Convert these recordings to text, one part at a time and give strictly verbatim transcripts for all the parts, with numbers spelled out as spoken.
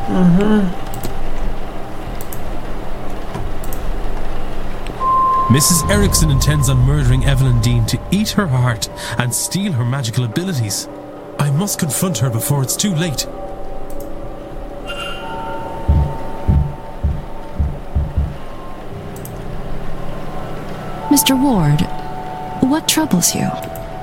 Угу. Missus Erickson intends on murdering Evelyn Dean to eat her heart and steal her magical abilities. I must confront her before it's too late. Mister Ward, what troubles you?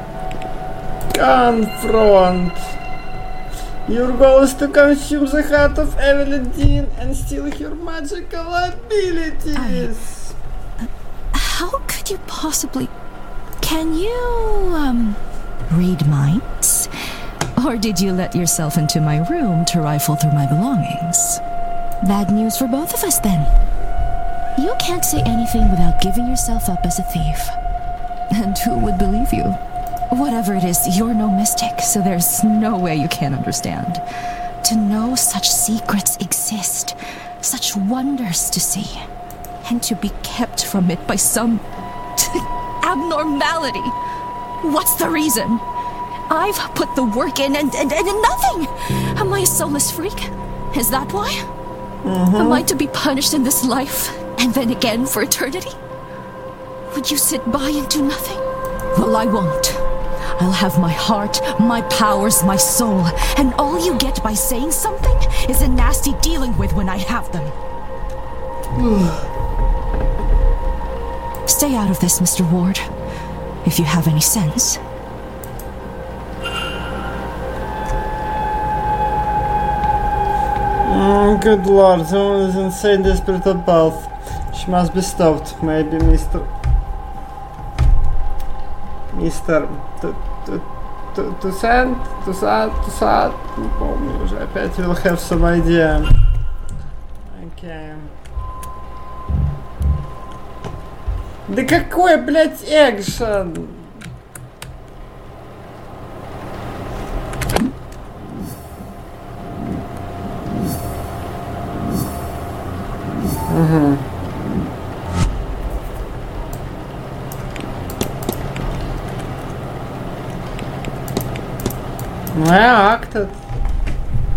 Confront. Your goal is to consume the heart of Evelyn Dean and steal her magical abilities. I, uh, how could you possibly... Can you, um, read minds? Or did you let yourself into my room to rifle through my belongings? Bad news for both of us, then. You can't say anything without giving yourself up as a thief. And who would believe you? Whatever it is, you're no mystic, so there's no way you can't understand. To know such secrets exist, such wonders to see, and to be kept from it by some abnormality. What's the reason? I've put the work in and, and, and nothing! Am I a soulless freak? Is that why? Mm-hmm. Am I to be punished in this life, and then again for eternity? Would you sit by and do nothing? Well, I won't. I'll have my heart, my powers, my soul, and all you get by saying something is a nasty dealing with when I have them. Stay out of this, Mister Ward, if you have any sense. Mm, good lord, someone is insane, desperate of both. She must be stopped. Maybe Mister Mister Toussaint, Toussaint, Toussaint, не помню уже, опять will have some idea. Okay. Да какой, блять, экшен? Угу. I acted.